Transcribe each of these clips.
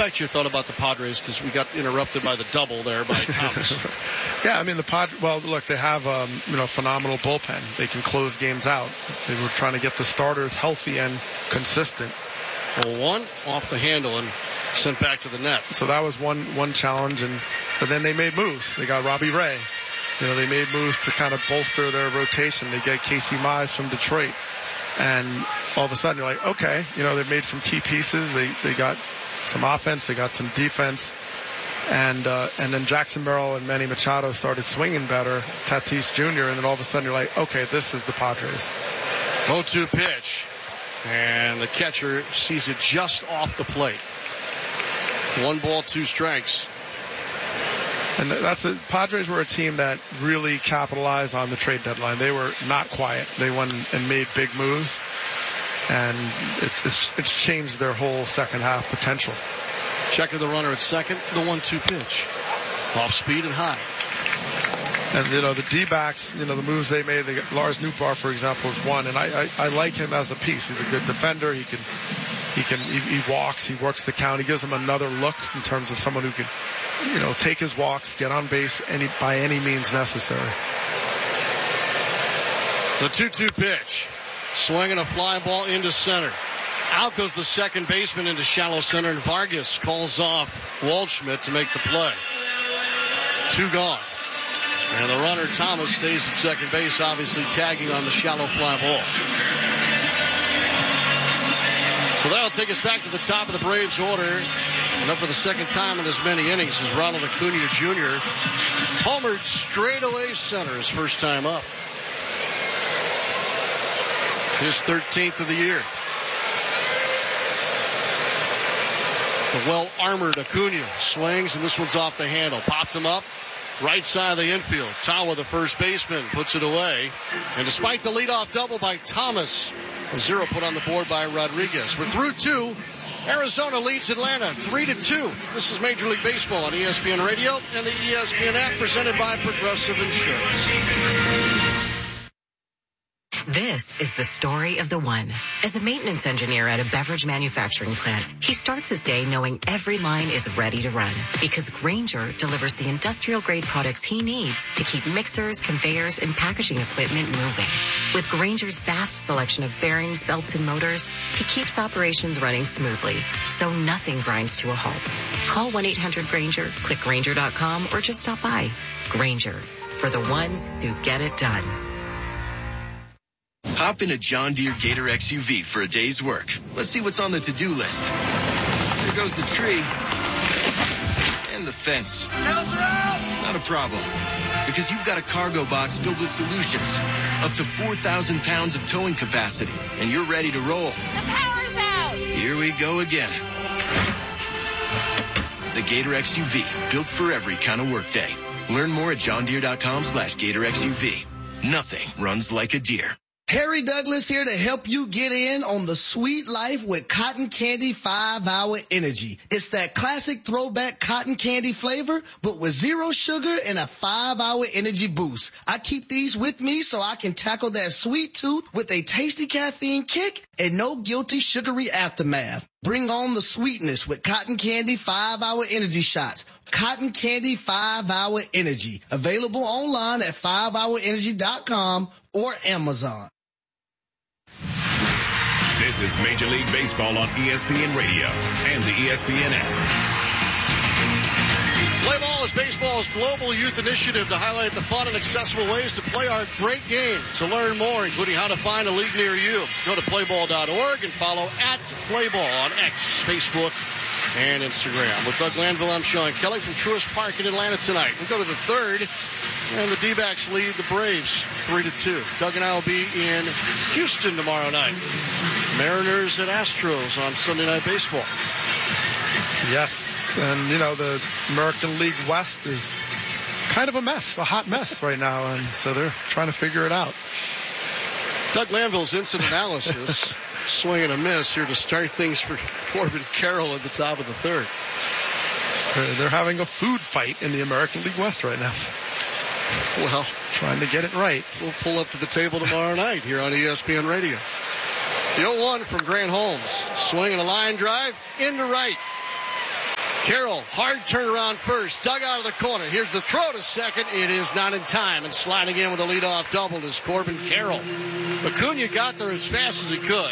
back to your thought about the Padres because we got interrupted by the double there by Thomas. Yeah, I mean, well, look, they have a phenomenal bullpen. They can close games out. They were trying to get the starters healthy and consistent. Well, one off the handle and sent back to the net. So that was one challenge, but then they made moves. They got Robbie Ray. They made moves to kind of bolster their rotation. They get Casey Mize from Detroit. And all of a sudden you're like, okay, they've made some key pieces. They got some offense. They got some defense. And then Jackson Merrill and Manny Machado started swinging better, Tatis Jr. And then all of a sudden you're like, okay, this is the Padres. 0-2 pitch. And the catcher sees it just off the plate. 1 ball, 2 strikes. And Padres were a team that really capitalized on the trade deadline. They were not quiet. They went and made big moves, and it's changed their whole second half potential. Checking the runner at second, the 1-2 pitch. Off speed and high. And, the D-backs, the moves they made, Lars Nootbaar, for example, is one. And I like him as a piece. He's a good defender. He walks, he works the count. He gives him another look in terms of someone who can, take his walks, get on base by any means necessary. The 2-2 pitch. Swinging a fly ball into center. Out goes the second baseman into shallow center, and Vargas calls off Waldschmidt to make the play. 2 gone. And the runner, Thomas, stays at second base, obviously tagging on the shallow fly ball. So that'll take us back to the top of the Braves order. And up for the second time in as many innings as Ronald Acuna Jr. homered straightaway center his first time up. His 13th of the year. The well-armored Acuna swings, and this one's off the handle. Popped him up. Right side of the infield. Tawa, the first baseman, puts it away. And despite the leadoff double by Thomas, a 0 put on the board by Rodriguez. We're through 2. Arizona leads Atlanta 3-2. This is Major League Baseball on ESPN Radio and the ESPN app, presented by Progressive Insurance. This is the story of the one. As a maintenance engineer at a beverage manufacturing plant, he starts his day knowing every line is ready to run because Grainger delivers the industrial-grade products he needs to keep mixers, conveyors, and packaging equipment moving. With Grainger's vast selection of bearings, belts, and motors, he keeps operations running smoothly, so nothing grinds to a halt. Call 1-800-GRAINGER, click Grainger.com, or just stop by. Grainger, for the ones who get it done. Hop in a John Deere Gator XUV for a day's work. Let's see what's on the to-do list. There goes the tree. And the fence. Not a problem. Because you've got a cargo box filled with solutions. Up to 4,000 pounds of towing capacity. And you're ready to roll. The power's out! Here we go again. The Gator XUV. Built for every kind of workday. Learn more at johndeere.com/Gator XUV. Nothing runs like a Deere. Harry Douglas here to help you get in on the sweet life with Cotton Candy 5-Hour Energy. It's that classic throwback cotton candy flavor, but with 0 sugar and a 5-hour energy boost. I keep these with me so I can tackle that sweet tooth with a tasty caffeine kick and no guilty sugary aftermath. Bring on the sweetness with Cotton Candy 5-Hour Energy Shots. Cotton Candy 5-Hour Energy. Available online at 5hourenergy.com or Amazon. This is Major League Baseball on ESPN Radio and the ESPN app. Play Ball is baseball's global youth initiative to highlight the fun and accessible ways to play our great game. To learn more, including how to find a league near you, go to playball.org and follow @Playball on X, Facebook, and Instagram. With Doug Lanville, I'm Sean Kelly from Truist Park in Atlanta tonight. We go to the third, and the D-backs lead the Braves 3-2. Doug and I will be in Houston tomorrow night. Mariners at Astros on Sunday Night Baseball. Yes, and the American League West is kind of a mess, a hot mess right now, and so they're trying to figure it out. Doug Lanville's instant analysis, swing and a miss here to start things for Corbin Carroll at the top of the third. They're having a food fight in the American League West right now. Well, trying to get it right. We'll pull up to the table tomorrow night here on ESPN Radio. The 0-1 from Grant Holmes. Swinging a line drive into right. Carroll, hard turnaround first, dug out of the corner. Here's the throw to second. It is not in time, and sliding in with a leadoff double is Corbin Carroll. Acuna got there as fast as he could.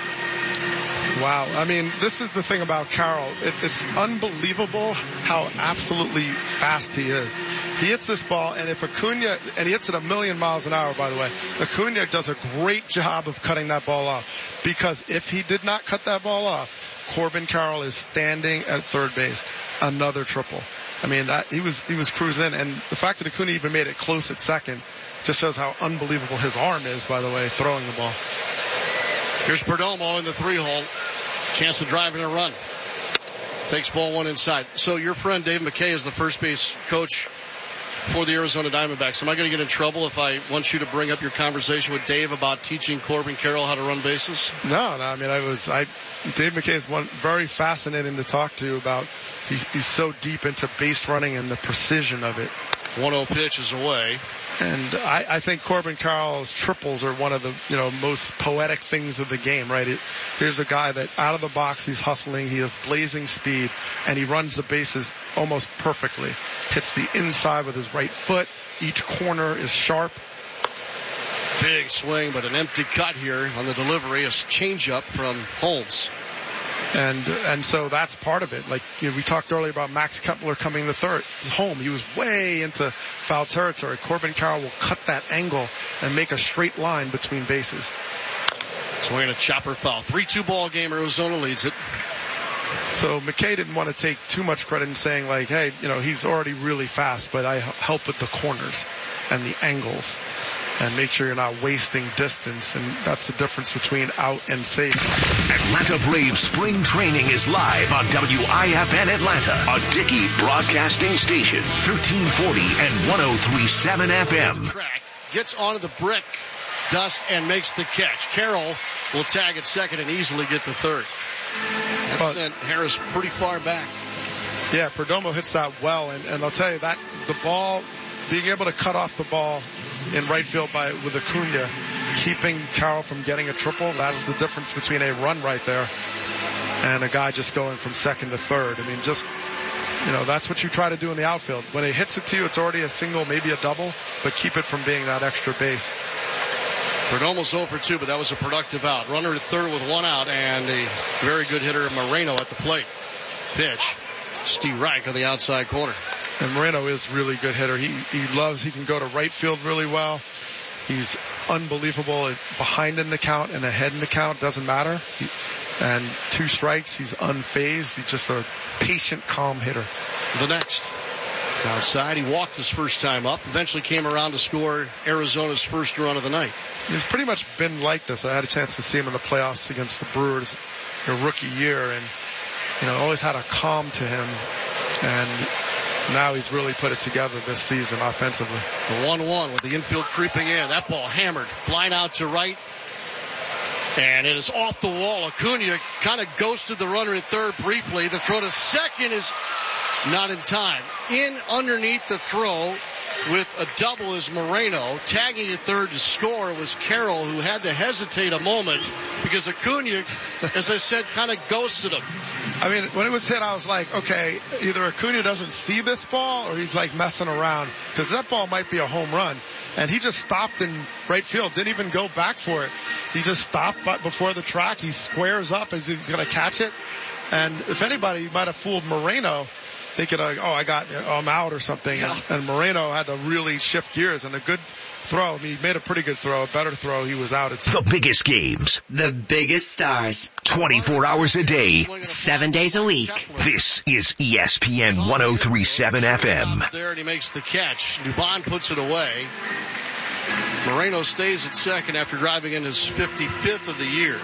Wow. I mean, this is the thing about Carroll. It's unbelievable how absolutely fast he is. He hits this ball, and if Acuna, and he hits it 1,000,000 miles an hour, by the way, Acuna does a great job of cutting that ball off. Because if he did not cut that ball off, Corbin Carroll is standing at third base. Another triple. I mean, he was cruising in, and the fact that Acuna even made it close at second just shows how unbelievable his arm is, by the way, throwing the ball. Here's Perdomo in the 3-hole. Chance to drive in a run. Takes ball one inside. So your friend Dave McKay is the first base coach for the Arizona Diamondbacks. Am I going to get in trouble if I want you to bring up your conversation with Dave about teaching Corbin Carroll how to run bases? No. I mean, Dave McKay is very fascinating to talk to about. He's so deep into base running and the precision of it. 1-0 pitch is away. And I think Corbin Carroll's triples are one of the most poetic things of the game, right? Here's a guy that out of the box, he's hustling, he has blazing speed, and he runs the bases almost perfectly. Hits the inside with his right foot. Each corner is sharp. Big swing, but an empty cut here on the delivery. A changeup from Holmes. And so that's part of it. Like, we talked earlier about Max Kepler coming to third. Home, he was way into foul territory. Corbin Carroll will cut that angle and make a straight line between bases. Swinging a chopper foul. 3-2 ball game. Arizona leads it. So McKay didn't want to take too much credit in saying, like, hey, he's already really fast, but I help with the corners and the angles. And make sure you're not wasting distance, and that's the difference between out and safe. Atlanta Braves spring training is live on WIFN Atlanta, a Dickey broadcasting station, 1340 and 103.7 FM. Track gets onto the brick dust and makes the catch. Carroll will tag at second and easily get to third. That sent Harris pretty far back. Yeah, Perdomo hits that well, and I'll tell you that the ball, being able to cut off the ball in right field with Acuna, keeping Carroll from getting a triple, that's the difference between a run right there and a guy just going from second to third. I mean, just, that's what you try to do in the outfield. When it hits it to you, it's already a single, maybe a double, but keep it from being that extra base. Perdomo's 0 for 2, but that was a productive out. Runner at third with one out, and a very good hitter, Moreno, at the plate. Pitch, Steve Reich on the outside corner. And Moreno is a really good hitter. He can go to right field really well. He's unbelievable behind in the count and ahead in the count. Doesn't matter. And 2 strikes, he's unfazed. He's just a patient, calm hitter. The next. Outside, he walked his first time up. Eventually came around to score Arizona's first run of the night. He's pretty much been like this. I had a chance to see him in the playoffs against the Brewers their rookie year. And, always had a calm to him. And now he's really put it together this season offensively. The 1-1 with the infield creeping in. That ball hammered, flying out to right. And it is off the wall. Acuna kind of ghosted the runner at third briefly. The throw to second is not in time. In underneath the throw with a double is Moreno. Tagging at third to score was Carroll, who had to hesitate a moment because Acuna, as I said, kind of ghosted him. I mean, when it was hit, I was like, okay, either Acuna doesn't see this ball or he's like messing around, because that ball might be a home run. And he just stopped in right field, didn't even go back for it. He just stopped before the track. He squares up as he's going to catch it. And if anybody might have fooled Moreno, thinking, I'm out or something. Yeah. And Moreno had to really shift gears, and a good throw. I mean, he made a pretty good throw, a better throw. He was out. The biggest games. The biggest stars. 24 hours a day. 7 days a week. This is ESPN 103.7 FM. There, and he makes the catch. Dubon puts it away. Moreno stays at second after driving in his 55th of the year.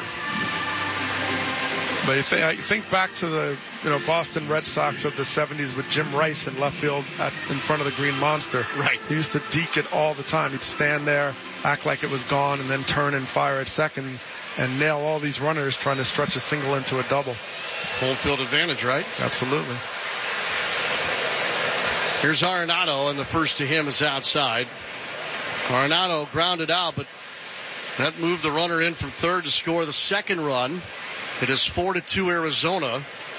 But I think back to the Boston Red Sox of the 70s with Jim Rice in left field in front of the Green Monster. Right. He used to deke it all the time. He'd stand there, act like it was gone, and then turn and fire at second and nail all these runners trying to stretch a single into a double. Home field advantage, right? Absolutely. Here's Arenado, and the first to him is outside. Arenado grounded out, but that moved the runner in from third to score the second run. It is 4-2 Arizona.